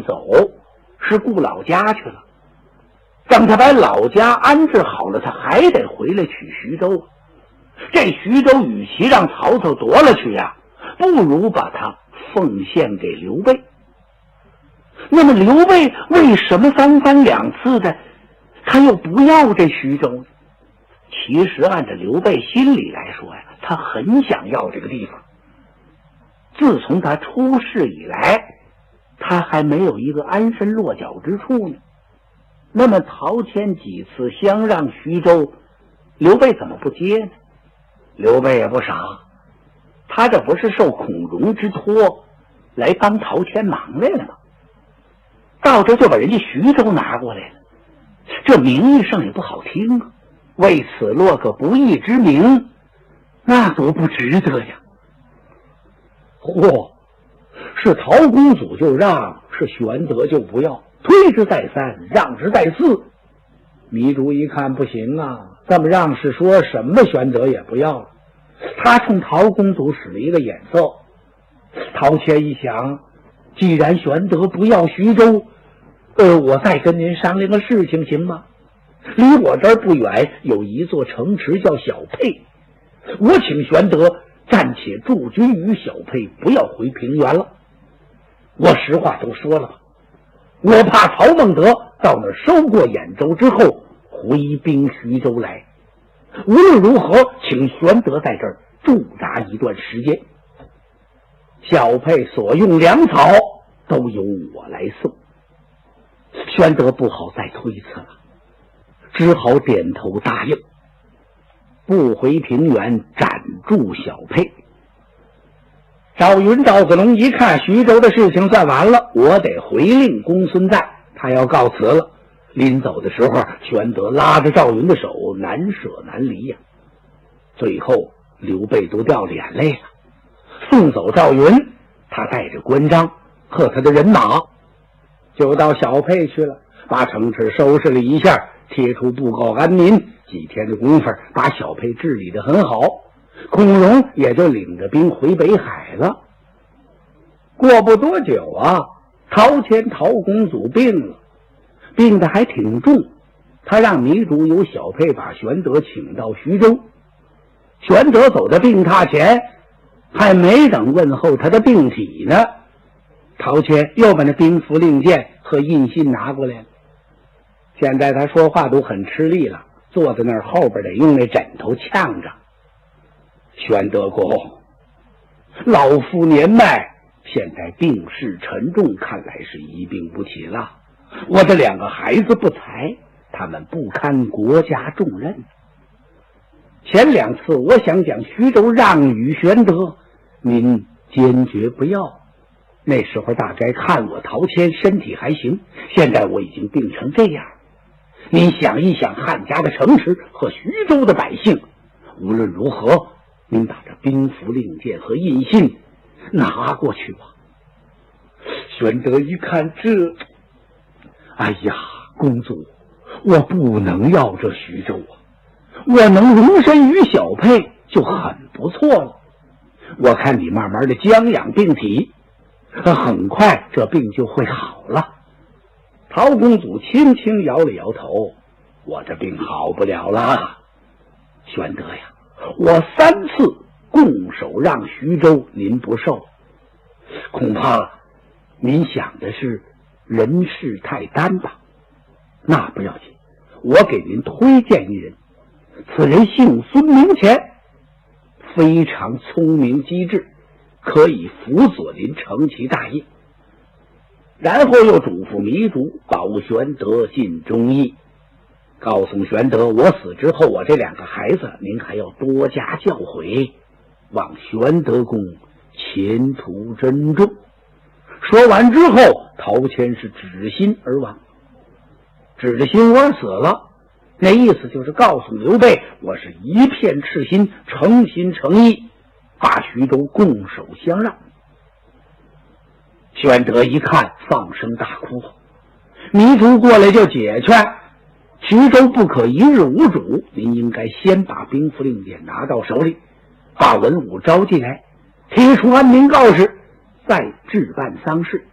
走，是顾老家去了。等他把老家安置好了，他还得回来取徐州。这徐州与其让曹操夺了去呀，不如把他奉献给刘备。那么刘备为什么三番两次的他又不要这徐州呢？其实按照刘备心里来说呀，他很想要这个地方。自从他出世以来，他还没有一个安身落脚之处呢。那么陶谦几次相让徐州，刘备怎么不接呢？刘备也不傻，他这不是受孔融之托来帮陶谦忙来了吗？到这就把人家徐州拿过来了，这名义上也不好听啊，为此落个不义之名，那多不值得呀。 嚯，是陶公主就让，是玄德就不要，推之再三，让之再四。糜竺一看不行啊，这么让是说什么玄德也不要了。他冲陶公主使了一个眼色。陶谦一想，既然玄德不要徐州，我再跟您商量个事情行吗？离我这儿不远有一座城池叫小沛，我请玄德暂且驻军于小沛，不要回平原了。我实话都说了吧，我怕曹孟德到那儿收过兖州之后回兵徐州来。无论如何，请玄德在这儿驻扎一段时间。小沛所用粮草都由我来送。玄德不好再推辞了，只好点头答应，不回平原，暂驻小沛。赵云、赵子龙一看徐州的事情算完了，我得回令公孙瓒，他要告辞了。临走的时候，玄德拉着赵云的手，难舍难离呀。最后刘备都掉了眼泪了。送走赵云，他带着关张和他的人马就到小沛去了，把城池收拾了一下，贴出布告安民。几天的功夫，把小沛治理得很好。孔融也就领着兵回北海了。过不多久啊，陶谦陶公祖病了，病得还挺重。他让糜竺由小沛把玄德请到徐州。玄德走到病榻前，还没等问候他的病体呢，陶谦又把那兵符令箭和印信拿过来了。现在他说话都很吃力了，坐在那儿后边得用那枕头呛着。玄德公，老夫年迈，现在病势沉重，看来是一病不起了。我的两个孩子不才，他们不堪国家重任。前两次我想将徐州让与玄德，您坚决不要。那时候大概看我陶谦身体还行，现在我已经病成这样。您想一想汉家的城池和徐州的百姓，无论如何，您把这兵符令箭和印信拿过去吧。玄德一看这，哎呀，公主，我不能要这徐州啊，我能容身于小沛就很不错了。我看你慢慢的将养病体，很快这病就会好了。陶公祖轻轻摇了摇头，我这病好不了了。玄德呀，我3次拱手让徐州，您不受，恐怕您想的是人事太单吧？那不要紧，我给您推荐一人，此人姓孙，名钱，非常聪明机智，可以辅佐您成其大业。然后又嘱咐糜竺保玄德尽忠义，告诉玄德，我死之后，我这两个孩子您还要多加教诲，望玄德公前途珍重。说完之后，陶谦是指心而亡。指着心窝死了，那意思就是告诉刘备，我是一片赤心，诚心诚意把徐州拱手相让。玄德一看，放声大哭。糜竺过来就解劝，徐州不可一日无主，您应该先把兵符令箭拿到手里，把文武招进来，提出安民告示，再置办丧事。